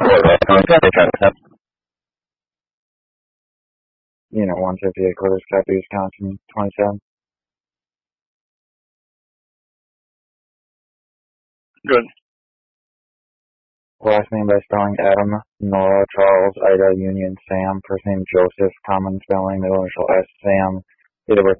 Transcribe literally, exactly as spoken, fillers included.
Unit one fifty-eight quarters, copy, Wisconsin, twenty-seven. Good. Last name by spelling Adam, Nora, Charles, Ida, Union, Sam. First name Joseph, common spelling, middle initial S, Sam. Date of birth